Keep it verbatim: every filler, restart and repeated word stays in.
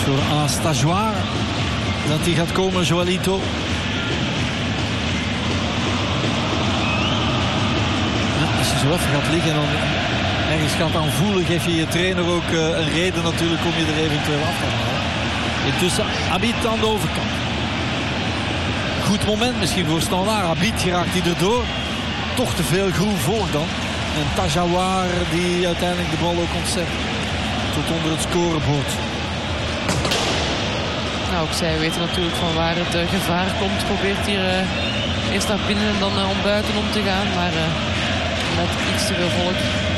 voor Anastajoire dat hij gaat komen, Joelito. Als je zo even gaat liggen en dan ergens gaat aanvoelen, geef je je trainer ook uh, een reden natuurlijk om je er eventueel af te halen. Intussen Abid aan de overkant. Goed moment misschien voor Standaard. Abid geraakt hij erdoor. Toch te veel groen volgt dan. En Tajawar die uiteindelijk de bal ook ontzet. Tot onder het scorebord. Nou, ook zij weten natuurlijk van waar het uh, gevaar komt. Probeert hier uh, eerst naar binnen en dan uh, om buiten om te gaan. Maar uh, met iets te veel volk